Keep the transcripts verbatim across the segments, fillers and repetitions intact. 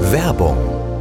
Werbung.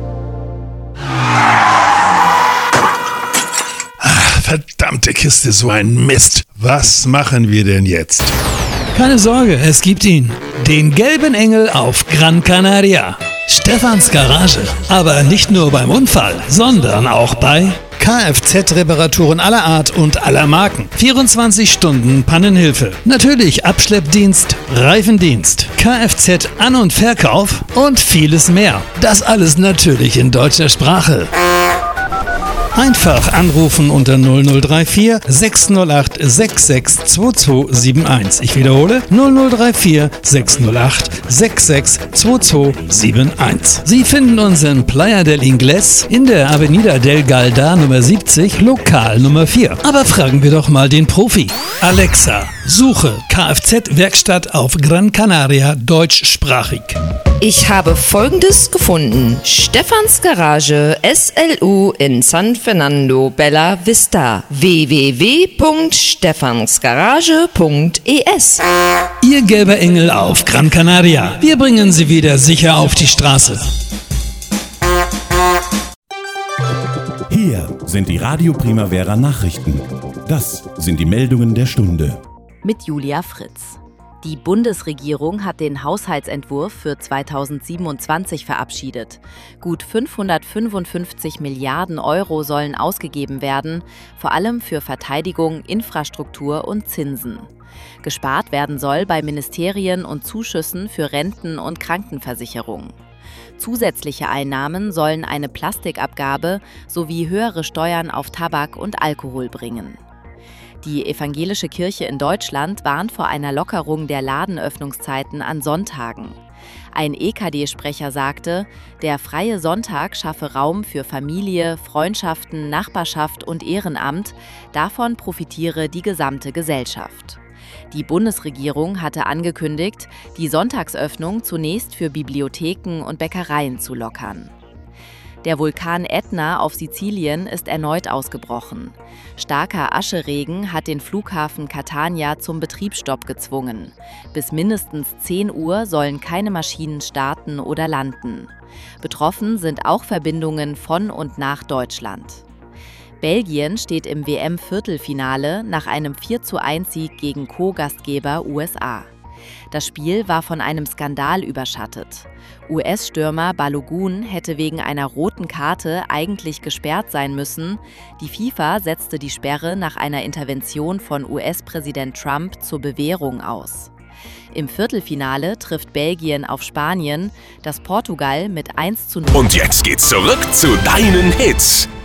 Ach, verdammte Kiste, so ein Mist. Was machen wir denn jetzt? Keine Sorge, es gibt ihn. Den gelben Engel auf Gran Canaria. Stefans Garage. Aber nicht nur beim Unfall, sondern auch bei Kfz-Reparaturen aller Art und aller Marken. vierundzwanzig Stunden Pannenhilfe. Natürlich Abschleppdienst, Reifendienst, Kfz-An- und Verkauf und vieles mehr. Das alles natürlich in deutscher Sprache. Einfach anrufen unter null null drei vier sechs null acht sechs sechs zwei zwei sieben eins. Ich wiederhole null null drei vier sechs null acht sechs sechs zwei zwei sieben eins. Sie finden uns in Playa del Ingles in der Avenida del Galda Nummer siebzig, Lokal Nummer vier. Aber fragen wir doch mal den Profi. Alexa, suche Kfz-Werkstatt auf Gran Canaria deutschsprachig. Ich habe Folgendes gefunden. Stefans Garage S L U in San Fernando Bella Vista. w w w punkt stefansgarage punkt e s. Ihr gelber Engel auf Gran Canaria. Wir bringen Sie wieder sicher auf die Straße. Hier sind die Radio Primavera Nachrichten. Das sind die Meldungen der Stunde. Mit Julia Fritz. Die Bundesregierung hat den Haushaltsentwurf für zweitausendsiebenundzwanzig verabschiedet. Gut fünfhundertfünfundfünfzig Milliarden Euro sollen ausgegeben werden, vor allem für Verteidigung, Infrastruktur und Zinsen. Gespart werden soll bei Ministerien und Zuschüssen für Renten- und Krankenversicherung. Zusätzliche Einnahmen sollen eine Plastikabgabe sowie höhere Steuern auf Tabak und Alkohol bringen. Die Evangelische Kirche in Deutschland warnt vor einer Lockerung der Ladenöffnungszeiten an Sonntagen. Ein E K D-Sprecher sagte, der freie Sonntag schaffe Raum für Familie, Freundschaften, Nachbarschaft und Ehrenamt. Davon profitiere die gesamte Gesellschaft. Die Bundesregierung hatte angekündigt, die Sonntagsöffnung zunächst für Bibliotheken und Bäckereien zu lockern. Der Vulkan Ätna auf Sizilien ist erneut ausgebrochen. Starker Ascheregen hat den Flughafen Catania zum Betriebsstopp gezwungen. Bis mindestens zehn Uhr sollen keine Maschinen starten oder landen. Betroffen sind auch Verbindungen von und nach Deutschland. Belgien steht im W M-Viertelfinale nach einem vier zu eins Sieg gegen Co-Gastgeber U S A. Das Spiel war von einem Skandal überschattet. U S-Stürmer Balogun hätte wegen einer roten Karte eigentlich gesperrt sein müssen. Die FIFA setzte die Sperre nach einer Intervention von U S-Präsident Trump zur Bewährung aus. Im Viertelfinale trifft Belgien auf Spanien, das Portugal mit eins zu null. Und jetzt geht's zurück zu deinen Hits.